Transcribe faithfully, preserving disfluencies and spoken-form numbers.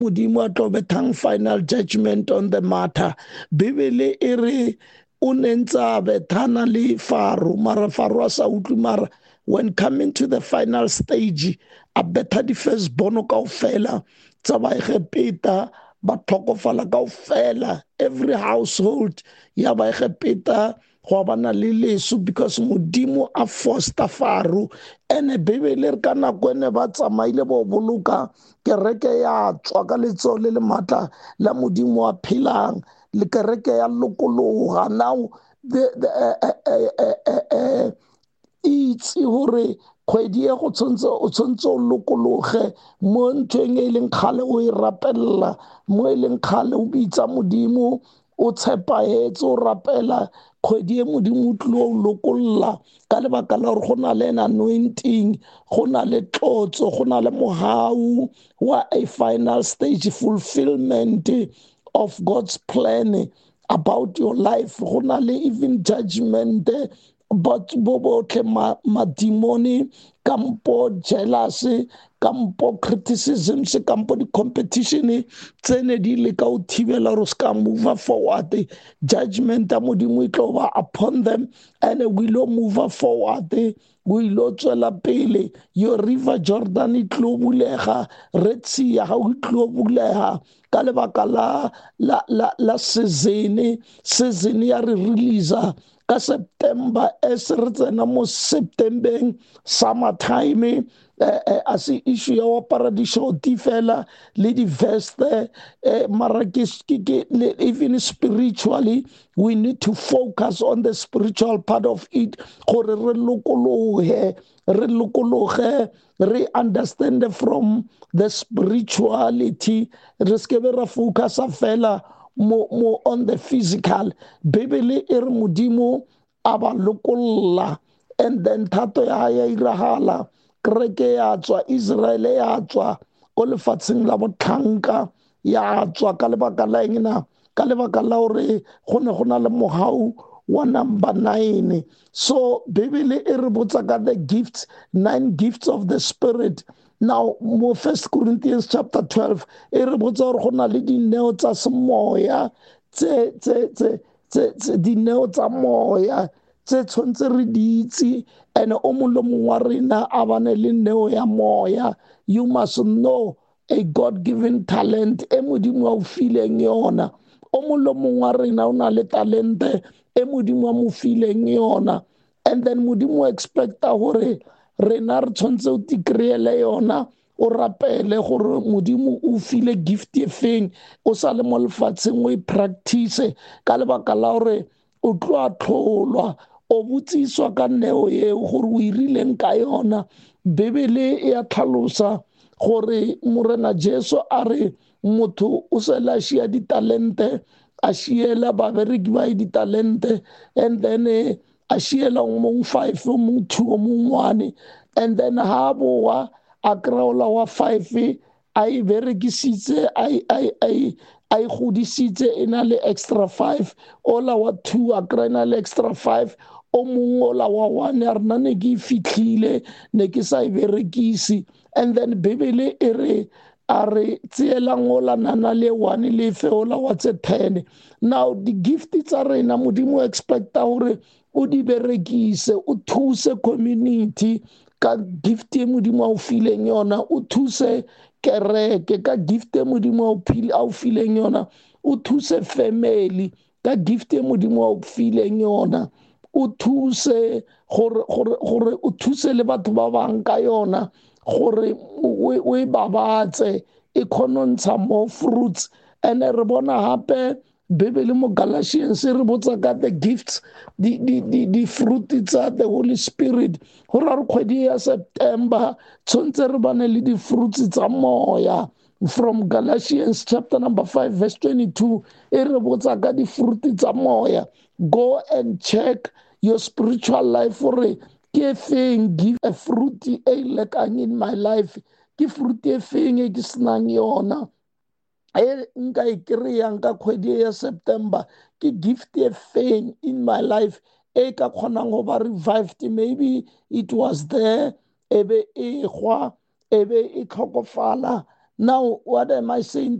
modimo a tlo bethang final judgment on the matter. Bibele e re o ne ntse a bethana le Faro, mara Faro a sa utlwe, mara when coming to the final stage a betha di firstborn kaofela tsa ba Egepeta ba tlhokofala kaofela, every household ya ba Egepeta go bana le leso because modimo a foster Faro. Ene Bibele re ka nako ene ba tsamaile bo boloka kereke ya tswa ka letso le le matla la modimo a phelang, le kereke ya lokologa. Now the, the uh, uh, uh, uh, uh, itse gore kgwedi e go tshwanetse o tshwanetse o lokologe mo nthweng e leng kgale o e rapelela, mo e leng kgale o bitsa modimo o tshepaetse o rapela kgwedi e modimo o tlile o lokolola ka lebaka la gore go na le an anointing, go na le tlotso, go na le mogau wa a final stage fulfillment of God's plan about your life. Go na le even judgment but bo botlhe madimoni kampo jealousy kampo criticism se kampo di competition tsene di le ka o thibela ro ska move forward. Judgment ya modimo e tlo ba upon them and we will move forward, we will tswela pele. Your river Jordan e tlo bulega, Red Sea ya go tlo bulega ka lebaka la la la la season season ya re release ka September as re tsena mo September summer time. Uh, uh, as the issue ya wa paradiso di fela le di veste uh, mara ke even spiritually we need to focus on the spiritual part of it gore re lokologe re lokologe re understand from the spirituality, re skebe ra focus fela mo, mo on the physical. Bibele e re modimo a ba lokolola and then thato ya ya irahala kereke ya tswa, Israel ya tswa ko lefatsheng la botlhanka ya tswa ka lebaka la eng na, ka lebaka la gore go ne go na le mogau wa number nine. So Bibele e re botsa ka the gifts, nine gifts of the Spirit. Now mo First Corinthians chapter twelve e re botsa gore go na le dineo tsa semoya tse tse tse tse dineo tsa moya tse tshwantse re di itse, and o mongwe le mongwe wa rena a bane le neo ya moya. You must know a God-given talent e modimo a o fileng yona. O mongwe le mongwe wa rena o na le talente e modimo a mo fileng yona, and then modimo expecta gore rena re tshwantse o tikreele yona, o rapele gore modimo o file gift e feng o sa le mo lefatsheng o e practice ka lebaka la gore o tlo a tlholwa o botsiswa ka neo eo gore o irileng ka yona. Bibele e a tlhalosa gore morena Jesu a re motho o se la shia ditalente a shiela babereki ba ditalente, and then a shiela mong five o mong two o mong one, and then ha boa a kraola wa five a e berekisitse a a a a godisitse ena le extra five, ola wa two a krena le extra five, o mong ola wa one a rena ne ke fitlhile ne ke sa e berekisi. And then Bibele e re a re tseelang ola nana le one le fe ola wa tse ten. Now the gift tsa rena modimo expecta gore o di berekise, o thuse community ka gift e modimo a o fileng yona, o thuse kereke ka gift e modimo a o fileng yona, o thuse family ka gift e modimo a o fileng yona, o thuse gore gore gore o thuse le batho ba bang ka yona gore o e babatse e khonontsha more fruits. And re bona hape Bibele mo Galatians re botsa ka the gifts, di di di di fruit tsa the Holy Spirit. Gore re kgwedi ya September tshwantse re bane le di fruits tsa moya. From Galatians chapter number five verse twenty-two e re botsa ka di fruit tsa moya. Go and check your spiritual life gore ke feng give a fruit e lekang in my life, ke fruit e feng e ke senang yona e nka e kry-ang ka kgwedi ya September, ke gift e feng in my life e ka kgonang go ba revived. Maybe it was there ebe e gwa ebe e tlhokofala. Now, what am I saying